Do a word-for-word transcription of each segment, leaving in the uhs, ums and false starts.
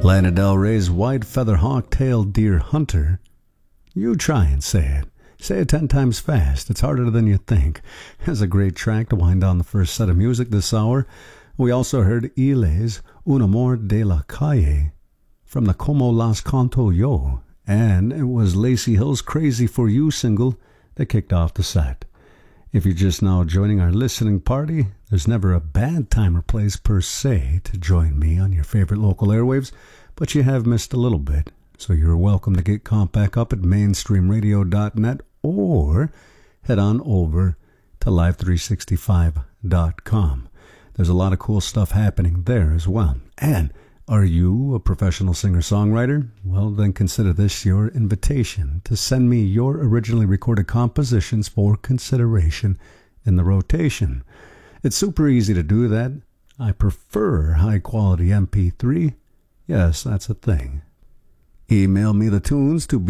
Lana Del Rey's White Feather Hawk-tailed Deer Hunter. You try and say it. Say it ten times fast. It's harder than you think. It's a great track to wind down the first set of music this hour. We also heard Iles, Un Amor de la Calle, from the Como Las Canto Yo, and it was Lacy Hill's Crazy For You single that kicked off the set. If you're just now joining our listening party, there's never a bad time or place per se to join me on your favorite local airwaves, but you have missed a little bit, so you're welcome to get caught back up at mainstream radio dot net or head on over to live three sixty-five dot com. There's a lot of cool stuff happening there as well. And are you a professional singer-songwriter? Well, then consider this your invitation to send me your originally recorded compositions for consideration in the rotation. It's super easy to do that. I prefer high-quality M P three. Yes, that's a thing. Email me the tunes to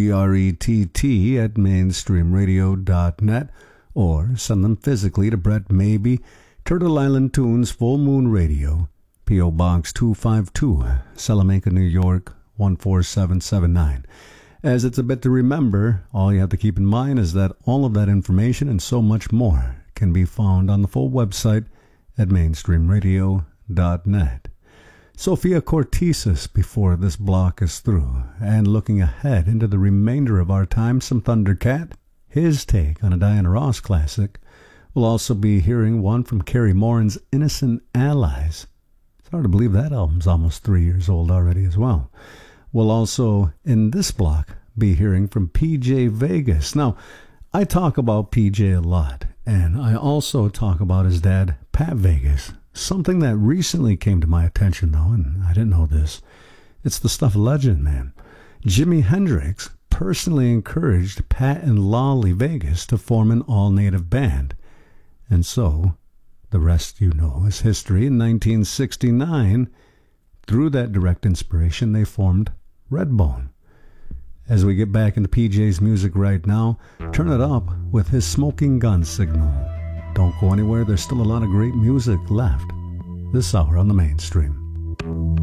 brett at mainstream radio dot net or send them physically to Brett Maybe, Turtle Island Tunes, Full Moon Radio, P O. Box two five two, Salamanca, New York, one four seven seven nine. As it's a bit to remember, all you have to keep in mind is that all of that information and so much more can be found on the full website at mainstream radio dot net. Sophia Cortesis before this block is through, and looking ahead into the remainder of our time, some Thundercat, his take on a Diana Ross classic. We'll also be hearing one from Kerry Moran's Innocent Allies. It's hard to believe that album's almost three years old already as well. We'll also, in this block, be hearing from P J Vegas. Now, I talk about P J a lot, and I also talk about his dad, Pat Vegas. Something that recently came to my attention, though, and I didn't know this. It's the stuff of legend, man. Jimi Hendrix personally encouraged Pat and Lolly Vegas to form an all-native band. And so, the rest you know is history. In nineteen sixty-nine, through that direct inspiration, they formed Redbone. As we get back into P J's music right now, turn it up with his Smoking Gun Signal. Don't go anywhere, there's still a lot of great music left this hour on the Mainstream.